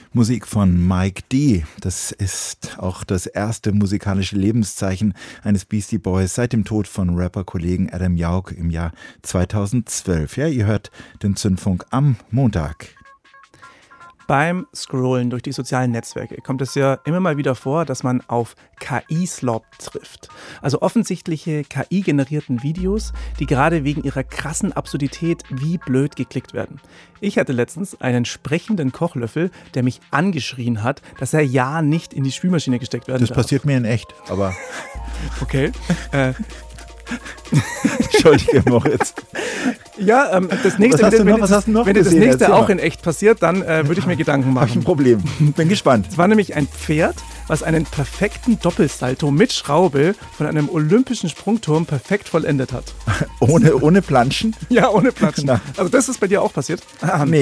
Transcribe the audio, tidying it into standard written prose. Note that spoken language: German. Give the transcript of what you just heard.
Musik von Mike D. Das ist auch das erste musikalische Lebenszeichen eines Beastie Boys seit dem Tod von Rapper-Kollegen Adam Yauch im Jahr 2012. Ja, ihr hört den Zündfunk am Montag. Beim Scrollen durch die sozialen Netzwerke kommt es ja immer mal wieder vor, dass man auf KI-Slop trifft. Also offensichtliche KI-generierten Videos, die gerade wegen ihrer krassen Absurdität wie blöd geklickt werden. Ich hatte letztens einen sprechenden Kochlöffel, der mich angeschrien hat, dass er ja nicht in die Spülmaschine gesteckt werden darf. Das passiert mir in echt, aber... Okay. Entschuldige, Moritz. Ja, das nächste, was hast du noch wenn das gesehen? nächste Erzähl auch mal. in echt passiert, dann würde ich mir Gedanken Habe ich ein machen. Problem. Bin gespannt. Es war nämlich ein Pferd, was einen perfekten Doppelsalto mit Schraube von einem olympischen Sprungturm perfekt vollendet hat. Ohne Planschen? Ja, ohne Platschen. Na. Also das ist bei dir auch passiert? Nee.